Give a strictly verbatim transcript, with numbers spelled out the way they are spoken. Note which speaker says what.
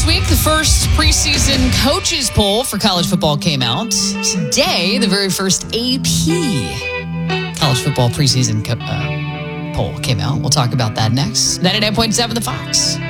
Speaker 1: Last week, the first preseason coaches poll for college football came out. Today, the very first A P college football preseason co- uh, poll came out. We'll talk about that next. ninety-nine point seven The Fox.